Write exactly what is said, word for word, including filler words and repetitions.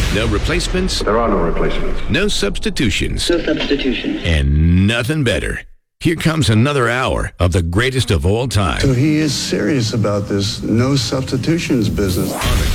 No replacements. There are no replacements. No substitutions. No substitutions. And nothing better. Here comes another hour of the greatest of all time. So he is serious about this no substitutions business. On the